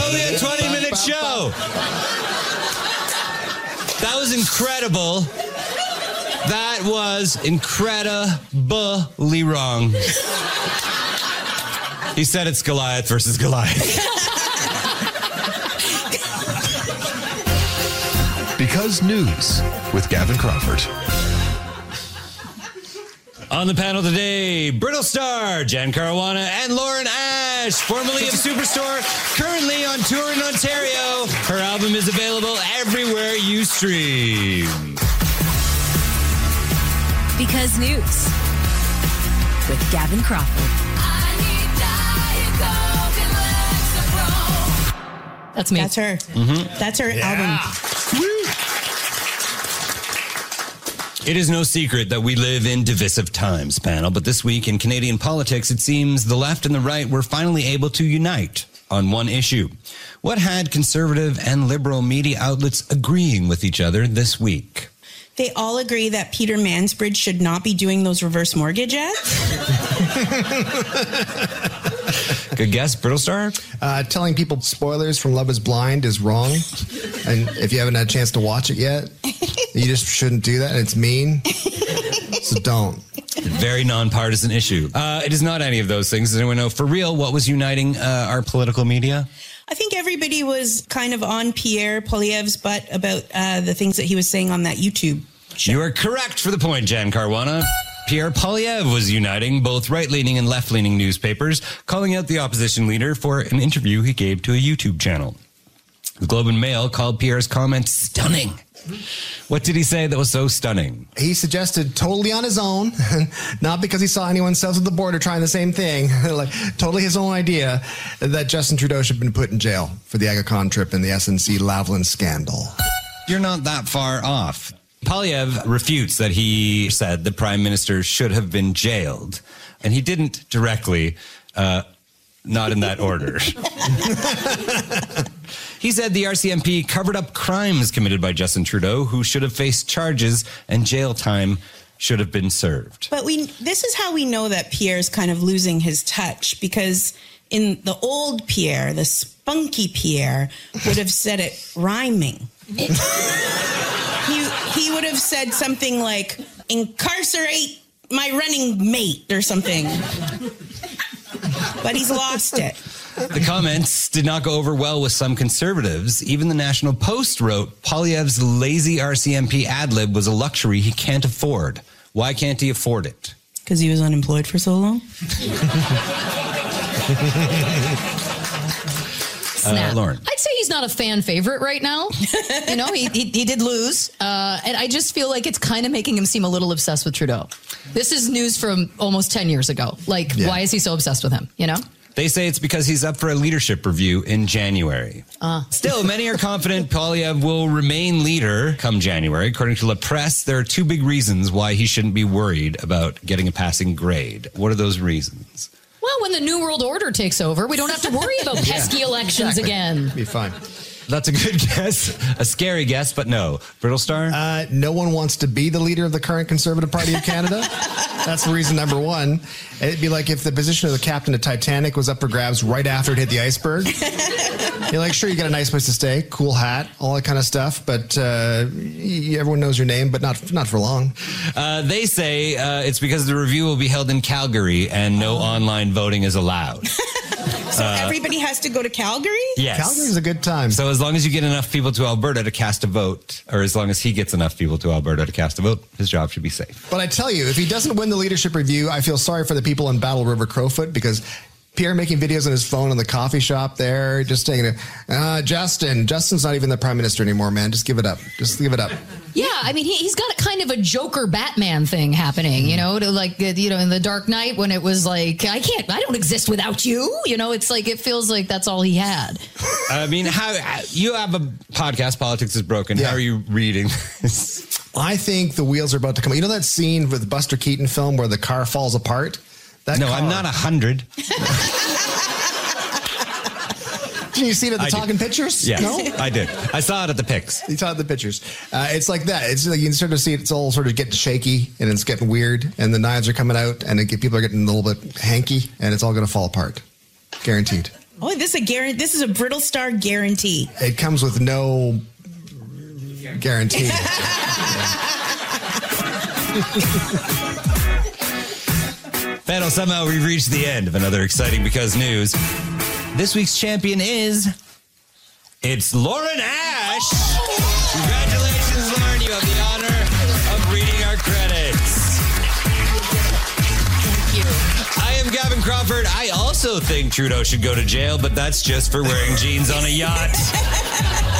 only a 20-minute show. That was incredible. That was incredibly wrong. He said it's Goliath versus Goliath. Because News with Gavin Crawford. On the panel today, Brittle Star, Jen Caruana, and Lauren Ash, formerly of Superstore, currently on tour in Ontario. Her album is available everywhere you stream. Because News with Gavin Crawford. That's me. That's her. Mm-hmm. That's her album. It is no secret that we live in divisive times, panel, but this week in Canadian politics, it seems the left and the right were finally able to unite on one issue. What had conservative and liberal media outlets agreeing with each other this week? They all agree that Peter Mansbridge should not be doing those reverse mortgage ads. Good guess, Brittle Star? Telling people spoilers from Love is Blind is wrong. And if you haven't had a chance to watch it yet, you just shouldn't do that. And it's mean. So don't. Very nonpartisan issue. It is not any of those things. Does anyone know for real what was uniting our political media? I think everybody was kind of on Pierre Poilievre's butt about the things that he was saying on that YouTube show. You are correct for the point, Jan Caruana. Pierre Poilievre was uniting both right-leaning and left-leaning newspapers, calling out the opposition leader for an interview he gave to a YouTube channel. The Globe and Mail called Pierre's comments stunning. What did he say that was so stunning? He suggested totally on his own, not because he saw anyone south of the border trying the same thing, like totally his own idea, that Justin Trudeau should have been put in jail for the Agacon trip and the SNC Lavalin scandal. You're not that far off. Poilievre refutes that he said the Prime Minister should have been jailed, and he didn't directly, not in that order. He said the RCMP covered up crimes committed by Justin Trudeau, who should have faced charges and jail time should have been served. But this is how we know that Pierre's kind of losing his touch, because in the old Pierre, the spunky Pierre would have said it rhyming. He would have said something like, incarcerate my running mate or something. But he's lost it. The comments did not go over well with some conservatives. Even the National Post wrote, Poilievre's lazy RCMP ad-lib was a luxury he can't afford. Why can't he afford it? Because he was unemployed for so long? Lauren. I'd say he's not a fan favorite right now. You know, he did lose. And I just feel like it's kind of making him seem a little obsessed with Trudeau. This is news from almost 10 years ago. Like, why is he so obsessed with him, you know? They say it's because he's up for a leadership review in January. Still, many are confident Poilievre will remain leader come January. According to La Presse, there are two big reasons why he shouldn't be worried about getting a passing grade. What are those reasons? Well, when the New World Order takes over, we don't have to worry about pesky elections again. Be fine. That's a good guess. A scary guess, but no. Brittle Star? No one wants to be the leader of the current Conservative Party of Canada. That's reason number one. It'd be like if the position of the captain of Titanic was up for grabs right after it hit the iceberg. You're like, sure, you got a nice place to stay, cool hat, all that kind of stuff, but everyone knows your name, but not for long. They say it's because the review will be held in Calgary and no online voting is allowed. So everybody has to go to Calgary? Yes. Calgary's a good time. So as long as you get enough people to Alberta to cast a vote, or as long as he gets enough people to Alberta to cast a vote, his job should be safe. But I tell you, if he doesn't win the leadership review, I feel sorry for the people in Battle River Crowfoot, because Pierre making videos on his phone in the coffee shop there, just taking it. Justin's not even the prime minister anymore, man. Just give it up. Just give it up. Yeah, I mean, he's got a kind of a Joker Batman thing happening, you know, to like, you know, in The Dark Knight when it was like, I don't exist without you. You know, it's like, it feels like that's all he had. I mean, how you have a podcast, Politics is Broken. Yeah. How are you reading this? I think the wheels are about to come. You know that scene with the Buster Keaton film where the car falls apart? I'm not 100. Did you see it at the Talking Pictures? Yes, no? I did. I saw it at the Pics. You saw it at the pictures. It's like that. It's like you can sort of see it's all sort of getting shaky and it's getting weird and the knives are coming out and people are getting a little bit hanky and it's all going to fall apart. Guaranteed. Oh, this is a Brittle Star guarantee. It comes with no guarantee. Panel, somehow we've reached the end of another exciting Because News. This week's champion it's Lauren Ash. Congratulations, Lauren. You have the honor of reading our credits. Thank you. I am Gavin Crawford. I also think Trudeau should go to jail, but that's just for wearing jeans on a yacht.